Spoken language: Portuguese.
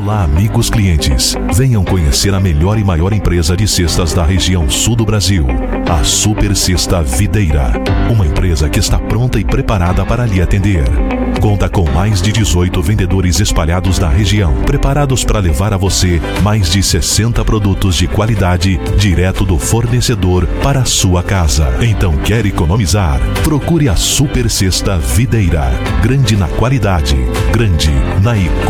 Olá, amigos clientes. Venham conhecer a melhor e maior empresa de cestas da região sul do Brasil, a Super Cesta Videira. Uma empresa que está pronta e preparada para lhe atender. Conta com mais de 18 vendedores espalhados na região, preparados para levar a você mais de 60 produtos de qualidade direto do fornecedor para a sua casa. Então, quer economizar? Procure a Super Cesta Videira. Grande na qualidade, grande na economia.